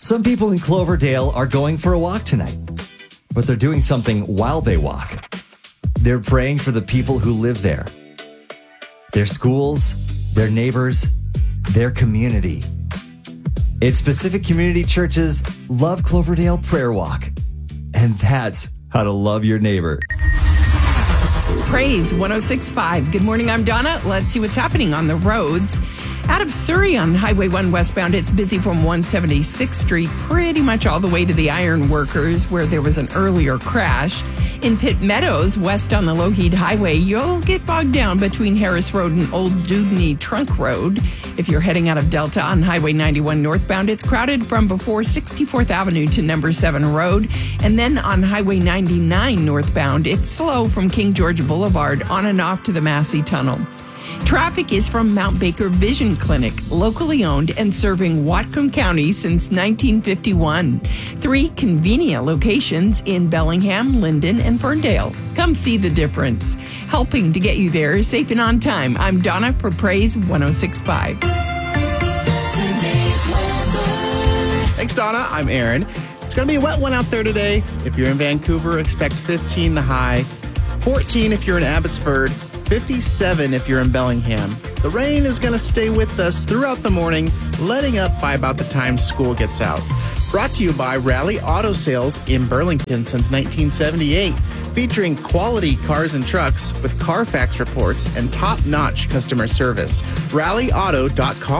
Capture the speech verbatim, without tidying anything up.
Some people in Cloverdale are going for a walk tonight, but they're doing something while they walk. They're praying for the people who live there, their schools, their neighbors, their community. It's Pacific Community Church's Love Cloverdale Prayer Walk. And that's how to love your neighbor. Praise one oh six point five. Good morning, I'm Donna. Let's see what's happening on the roads. Out of Surrey on Highway one westbound, it's busy from one seventy-sixth Street pretty much all the way to the Iron Workers where there was an earlier crash. In Pitt Meadows, west on the Lougheed Highway, you'll get bogged down between Harris Road and Old Dewdney Trunk Road. If you're heading out of Delta on Highway ninety-one northbound, it's crowded from before sixty-fourth Avenue to number seven Road. And then on Highway ninety-nine northbound, it's slow from King George Boulevard on and off to the Massey Tunnel. Traffic is from Mount Baker Vision Clinic, locally owned and serving Whatcom County since nineteen fifty-one. Three convenient locations in Bellingham, Linden, and Ferndale. Come see the difference. Helping to get you there safe and on time. I'm Donna for Praise one oh six point five. Thanks, Donna. I'm Aaron. It's going to be a wet one out there today. If you're in Vancouver, expect fifteen the high, fourteen if you're in Abbotsford, fifty-seven if you're in Bellingham. The rain is going to stay with us throughout the morning, letting up by about the time school gets out. Brought to you by Rally Auto Sales in Burlington since nineteen seventy-eight, featuring quality cars and trucks with Carfax reports and top-notch customer service. rally auto dot com